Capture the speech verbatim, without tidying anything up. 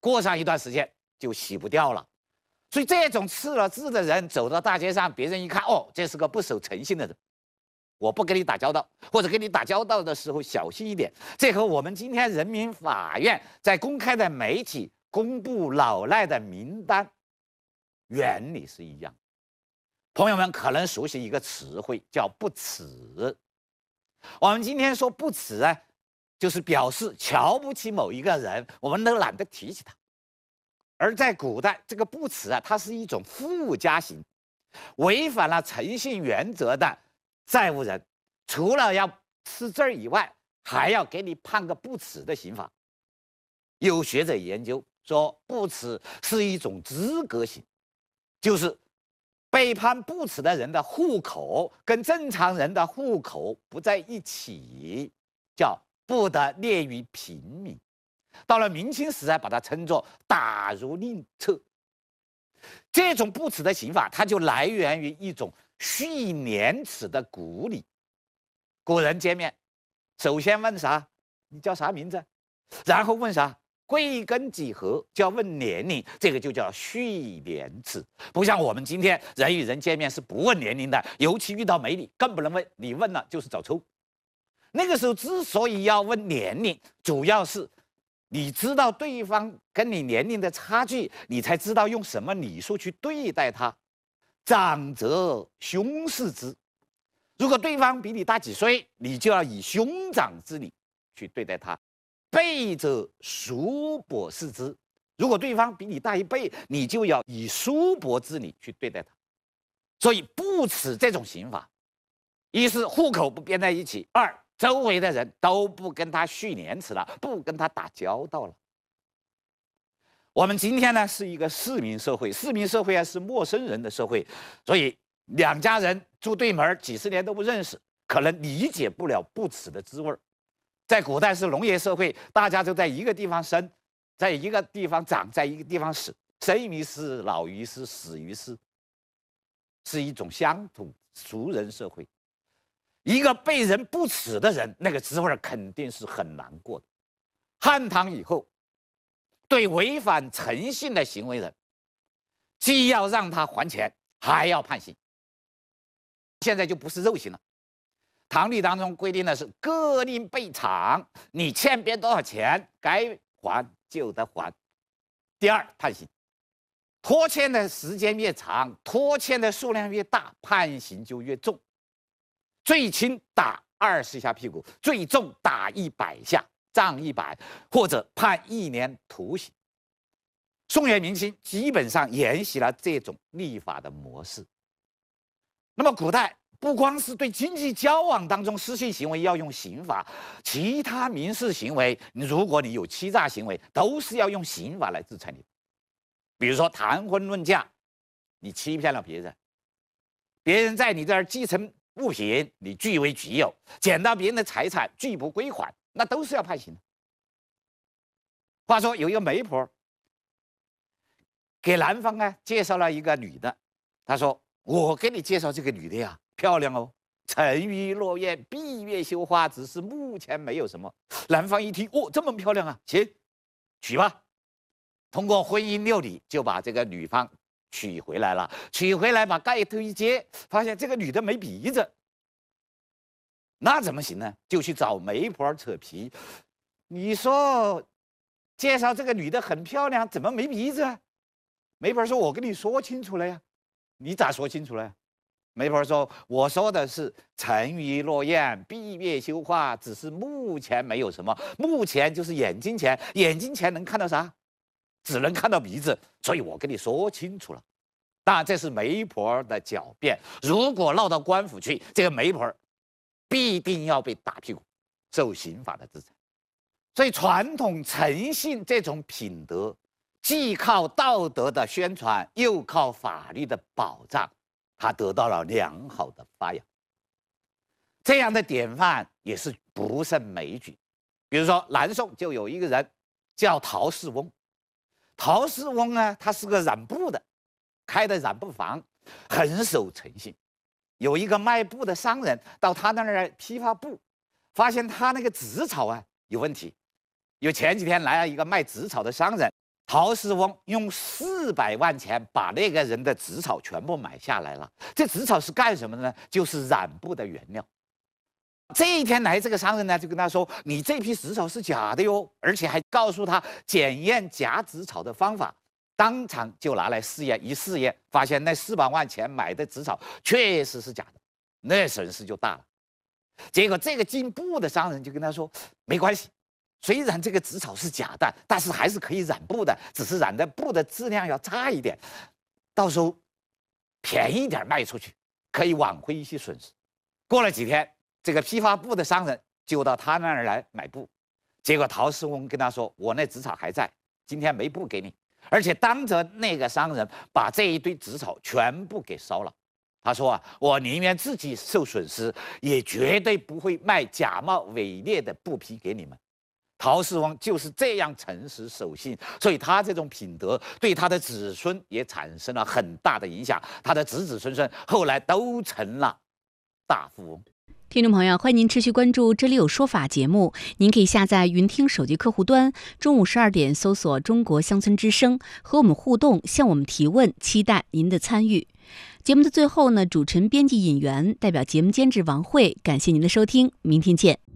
过上一段时间就洗不掉了。所以这种刺了字的人走到大街上，别人一看，哦，这是个不守诚信的人，我不跟你打交道，或者跟你打交道的时候小心一点。这和我们今天人民法院在公开的媒体公布老赖的名单原理是一样。朋友们可能熟悉一个词汇叫不耻。我们今天说不耻啊，就是表示瞧不起某一个人，我们都懒得提起他。而在古代，这个不耻啊，它是一种附加刑，违反了诚信原则的债务人，除了要吃字儿以外，还要给你判个不耻的刑罚。有学者研究说，不耻是一种资格刑，就是被判不耻的人的户口跟正常人的户口不在一起，叫不得列于平民。到了明清时代，把它称作打入令册。这种不耻的刑法，它就来源于一种蓄廉耻的古礼。古人见面，首先问啥？你叫啥名字？然后问啥？贵庚几何？就要问年龄，这个就叫蓄廉耻。不像我们今天人与人见面是不问年龄的，尤其遇到美女，更不能问，你问了就是找抽。那个时候之所以要问年龄，主要是你知道对方跟你年龄的差距，你才知道用什么礼数去对待他。长则兄视之，如果对方比你大几岁，你就要以兄长之礼去对待他。辈者叔伯视之，如果对方比你大一辈，你就要以叔伯之礼去对待他。所以不耻这种刑法，一是户口不编在一起，二周围的人都不跟他蓄廉耻了，不跟他打交道了。我们今天呢是一个市民社会，市民社会啊是陌生人的社会，所以两家人住对门几十年都不认识，可能理解不了不耻的滋味。在古代是农业社会，大家都在一个地方生，在一个地方长，在一个地方死，生于斯，老于斯，死于斯，是一种乡土俗人社会。一个被人不耻的人，那个滋味肯定是很难过的。汉唐以后，对违反诚信的行为人，既要让他还钱，还要判刑。现在就不是肉刑了。唐律当中规定的是各令备偿，你欠别人多少钱，该还就得还。第二，判刑，拖欠的时间越长，拖欠的数量越大，判刑就越重。最轻打二十下屁股，最重打一百下，杖一百，或者判一年徒刑。宋元明清基本上沿袭了这种立法的模式。那么古代不光是对经济交往当中失信行为要用刑法，其他民事行为，如果你有欺诈行为，都是要用刑法来制裁你。比如说谈婚论嫁，你欺骗了别人，别人在你这儿继承物品，你据为己有，捡到别人的财产拒不归还，那都是要判刑的。话说有一个媒婆给男方啊介绍了一个女的，他说：“我给你介绍这个女的呀，漂亮哦，沉鱼落雁，闭月羞花，只是目前没有什么。”男方一听，哦，这么漂亮啊，行，娶吧。通过婚姻六礼就把这个女方娶回来了。娶回来把盖头一揭，发现这个女的没鼻子，那怎么行呢？就去找媒婆扯皮。你说介绍这个女的很漂亮，怎么没鼻子啊？媒婆说：“我跟你说清楚了呀。”你咋说清楚了？媒婆说：“我说的是沉鱼落雁，闭月羞花，只是目前没有什么。目前就是眼睛前，眼睛前能看到啥？只能看到鼻子。所以我跟你说清楚了。”当然，这是媒婆的狡辩。如果闹到官府去，这个媒婆必定要被打屁股，受刑法的制裁。所以，传统诚信这种品德，既靠道德的宣传，又靠法律的保障，它得到了良好的发扬。这样的典范也是不胜枚举。比如说，南宋就有一个人叫陶世翁。陶世翁呢，他是个染布的，开的染布房，很守诚信。有一个卖布的商人到他那儿批发布，发现他那个纸草啊有问题。有前几天来了一个卖纸草的商人， 陶世翁用四百万钱把那个人的纸草全部买下来了。这纸草是干什么的呢？就是染布的原料。这一天来，这个商人呢就跟他说：“你这批纸草是假的哟，而且还告诉他检验假纸草的方法。”当场就拿来试验，一试验发现那四百万钱买的纸草确实是假的，那损失就大了。结果这个进布的商人就跟他说：“没关系。”虽然这个纸草是假的，但是还是可以染布的，只是染的布的质量要差一点，到时候便宜点卖出去，可以挽回一些损失。过了几天，这个批发布的商人就到他那儿来买布，结果陶世翁跟他说：“我那纸草还在，今天没布给你。”而且当着那个商人把这一堆纸草全部给烧了。他说啊，我宁愿自己受损失，也绝对不会卖假冒伪劣的布匹给你们。陶世翁就是这样诚实守信，所以他这种品德对他的子孙也产生了很大的影响，他的子子孙孙后来都成了大富翁。 听众朋友，欢迎您持续关注《这里有说法》节目。您可以下载云听手机客户端，中午十二点搜索“中国乡村之声”，和我们互动，向我们提问，期待您的参与。节目的最后呢，主持人、编辑、引员代表节目监制王慧，感谢您的收听，明天见。